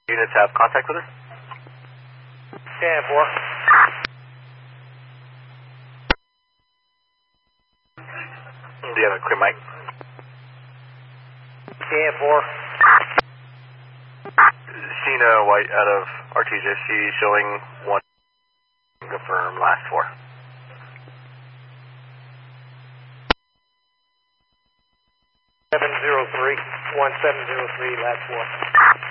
Units have contact with us? Scan 4. Do you have a clear mic? Scan 4. Cena White out of RTJC showing 1. Confirm last 4. Seven zero three 1703 last 4.